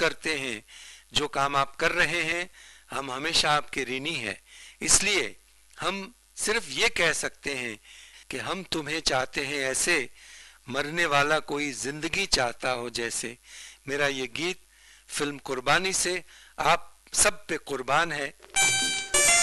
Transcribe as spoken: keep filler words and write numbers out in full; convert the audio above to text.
करते हैं, जो काम आप कर रहे हैं, हम हमेशा आपके ऋणी हैं। इसलिए हम सिर्फ ये कह सकते हैं कि हम तुम्हें चाहते हैं ऐसे, मरने वाला कोई जिंदगी चाहता हो जैसे। मेरा ये गीत फिल्म कुर्बानी से आप सब पे कुर्बान है।